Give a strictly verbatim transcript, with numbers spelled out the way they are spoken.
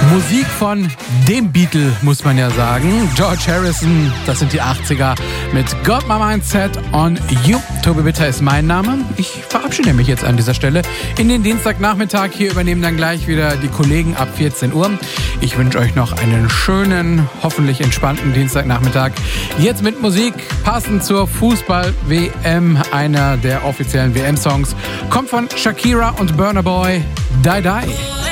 Musik von dem Beatle, muss man ja sagen. George Harrison, das sind die achtziger mit Got My Mind Set on You. Tobi Bitter ist mein Name. Ich verabschiede mich jetzt an dieser Stelle in den Dienstagnachmittag. Hier übernehmen dann gleich wieder die Kollegen ab vierzehn Uhr. Ich wünsche euch noch einen schönen, hoffentlich entspannten Dienstagnachmittag. Jetzt mit Musik, passend zur Fußball-W M. Einer der offiziellen W M-Songs kommt von Shakira und Burna Boy, Die Die.